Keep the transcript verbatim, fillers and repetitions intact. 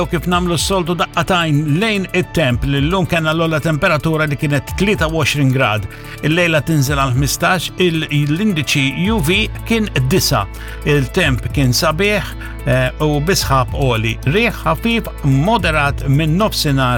U kif namlu s-soltu daqqatajn lejn it-temp li l-lum kena l-ola temperatura li kienet tlieta u għoxrin grad. Il-lejla tinżel għal ħmistax, l-indiċi U V kien disa. Il-temp kien sabiħ u bisħab oli. Riħ ħafif moderat minn nofsinhar